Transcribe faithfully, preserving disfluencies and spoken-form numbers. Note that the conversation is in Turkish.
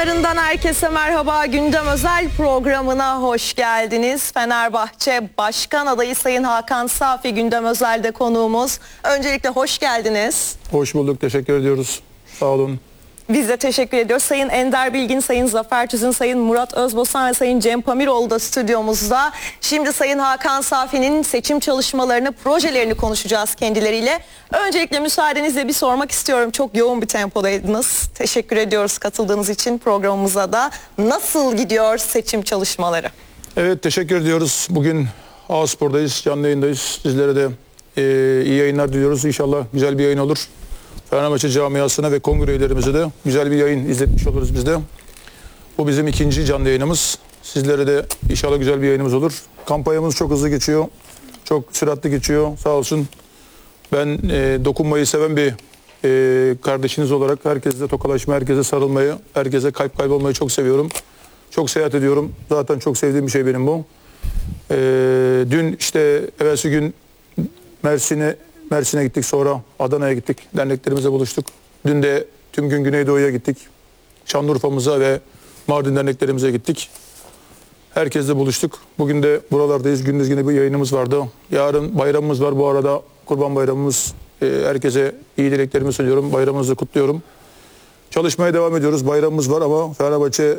Ekranlarından herkese merhaba. Gündem Özel programına hoş geldiniz. Fenerbahçe Başkan Adayı Sayın Hakan Safi Gündem Özel'de konuğumuz. Öncelikle hoş geldiniz. Hoş bulduk. Teşekkür ediyoruz. Sağ olun. Biz de teşekkür ediyoruz. Sayın Ender Bilgin, Sayın Zafer Tüzün, Sayın Murat Özbosan ve Sayın Cem Pamiroğlu da stüdyomuzda. Şimdi Sayın Hakan Safi'nin seçim çalışmalarını, projelerini konuşacağız kendileriyle. Öncelikle müsaadenizle bir sormak istiyorum. Çok yoğun bir tempodaydınız. Teşekkür ediyoruz katıldığınız için programımıza da. Nasıl gidiyor seçim çalışmaları? Evet, teşekkür ediyoruz. Bugün A-Spor'dayız, canlı yayındayız. Sizlere de e, iyi yayınlar diliyoruz. İnşallah güzel bir yayın olur. Fenerbahçe camiasına ve kongre üyelerimize de güzel bir yayın izletmiş oluruz biz de. Bu bizim ikinci canlı yayınımız. Sizlere de inşallah güzel bir yayınımız olur. Kampanyamız çok hızlı geçiyor. Çok süratli geçiyor. Sağ olsun. Ben e, dokunmayı seven bir e, kardeşiniz olarak herkesle tokalaşmayı, herkese sarılmayı, herkese kalp kalp olmayı çok seviyorum. Çok seyahat ediyorum. Zaten çok sevdiğim bir şey benim bu. E, dün işte evvelsi gün Mersin'e Mersin'e gittik, sonra Adana'ya gittik. Derneklerimize buluştuk. Dün de tüm gün Güneydoğu'ya gittik. Şanlıurfa'mıza ve Mardin derneklerimize gittik. Herkesle buluştuk. Bugün de buralardayız. Gündüz yine bir yayınımız vardı. Yarın bayramımız var bu arada. Kurban Bayramımız. Ee, herkese iyi dileklerimi söylüyorum. Bayramınızı kutluyorum. Çalışmaya devam ediyoruz. Bayramımız var ama Fenerbahçe